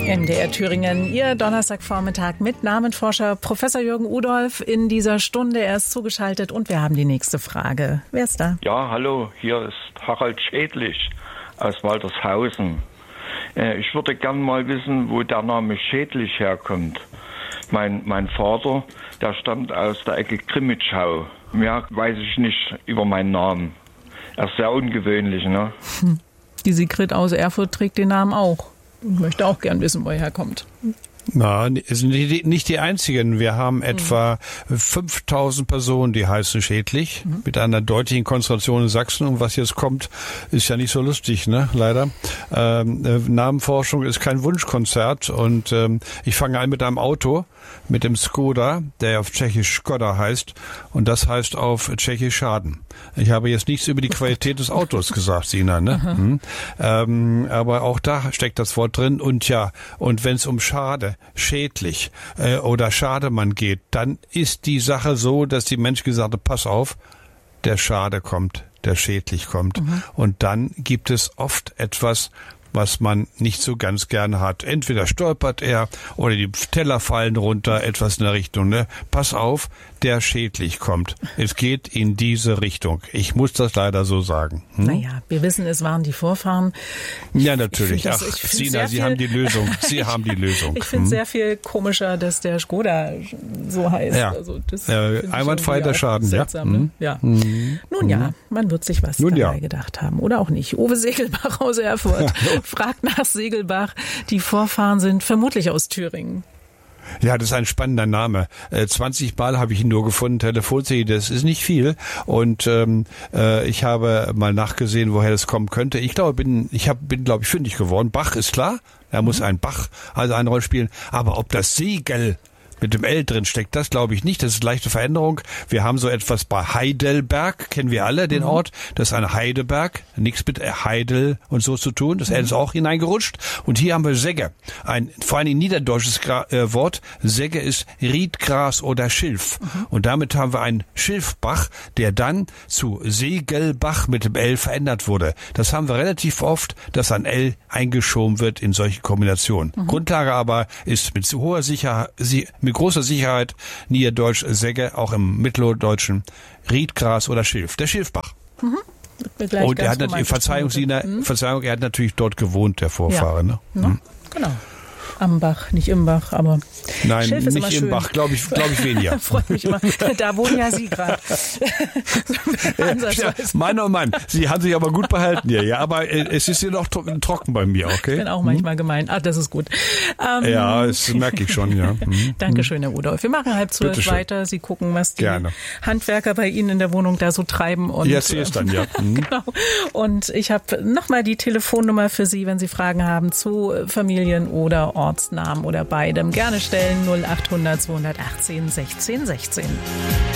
MDR Thüringen, Ihr Donnerstagvormittag mit Namenforscher Professor Jürgen Udolph in dieser Stunde. Er ist zugeschaltet und wir haben die nächste Frage. Wer ist da? Ja, hallo, hier ist Harald Schädlich aus Waltershausen. Ich würde gern mal wissen, wo der Name Schädlich herkommt. Mein Vater, der stammt aus der Ecke Grimmitschau. Mehr weiß ich nicht über meinen Namen. Er ist sehr ungewöhnlich, ne? Die Sigrid aus Erfurt trägt den Namen auch. Ich möchte auch gern wissen, wo er herkommt. Na, es sind nicht die einzigen. Wir haben etwa 5000 Personen, die heißen Schädlich, mit einer deutlichen Konzentration in Sachsen. Und was jetzt kommt, ist ja nicht so lustig, ne? Leider. Namenforschung ist kein Wunschkonzert. Und ich fange an mit einem Auto, mit dem Skoda, der auf Tschechisch Skoda heißt. Und das heißt auf Tschechisch Schaden. Ich habe jetzt nichts über die Qualität des Autos gesagt, Sina, ne? Aber auch da steckt das Wort drin. Und ja, und wenn es um schädlich oder Schademann geht, dann ist die Sache so, dass die Menschen gesagt haben, pass auf, der Schade kommt, der schädlich kommt. Und dann gibt es oft etwas, was man nicht so ganz gerne hat. Entweder stolpert er oder die Teller fallen runter, etwas in der Richtung. Ne? Pass auf, der schädlich kommt. Es geht in diese Richtung. Ich muss das leider so sagen. Naja, wir wissen, es waren die Vorfahren. Ja, natürlich. Ach, Sina, Sie haben die Lösung. Sie haben die Lösung. Ich finde es sehr viel komischer, dass der Skoda so heißt. Ja. Also das einwandfrei der Schaden, seltsam, ja. Nun ja, man wird sich was dabei gedacht haben. Oder auch nicht. Uwe Segelbach aus Erfurt fragt nach Segelbach. Die Vorfahren sind vermutlich aus Thüringen. Ja, das ist ein spannender Name. 20 Mal habe ich ihn nur gefunden, Telefonzelle, das ist nicht viel. Und ich habe mal nachgesehen, woher das kommen könnte. Ich glaube, bin fündig geworden. Bach ist klar, da muss ein Bach also eine Rolle spielen. Aber ob das Segel mit dem L drin steckt, das glaube ich nicht. Das ist leichte Veränderung. Wir haben so etwas bei Heidelberg, kennen wir alle, den Ort. Das ist ein Heideberg, nichts mit Heidel und so zu tun. Das L ist auch hineingerutscht. Und hier haben wir Segge, ein vor allem niederdeutsches Wort. Segge ist Riedgras oder Schilf. Und damit haben wir einen Schilfbach, der dann zu Segelbach mit dem L verändert wurde. Das haben wir relativ oft, dass ein L eingeschoben wird in solche Kombinationen. Grundlage aber ist mit großer Sicherheit Niederdeutsch Segge, auch im Mitteldeutschen Riedgras oder Schilf. Der Schilfbach. Und er hat natürlich, Verzeihung, er hat natürlich dort gewohnt, der Vorfahre. Ja. Ne? Genau. Am Bach, nicht im Bach, aber nein, Schilf ist nicht immer im schön. Bach, glaube ich weniger. Freut mich immer. Da wohnen ja Sie gerade. Mann, oh Mann, Sie haben sich aber gut behalten hier. Ja, aber es ist hier noch trocken bei mir, okay? Ich bin auch manchmal gemein. Das ist gut. Ja, das merke ich schon, ja. Dankeschön, Herr Udolph. Wir machen 11:30 weiter. Sie gucken, was die Handwerker bei Ihnen in der Wohnung da so treiben. Und, ja, sehe es dann, ja. Genau. Und ich habe nochmal die Telefonnummer für Sie, wenn Sie Fragen haben zu Familien oder Ortsnamen oder beidem. Gerne stellen 0800 218 16 16.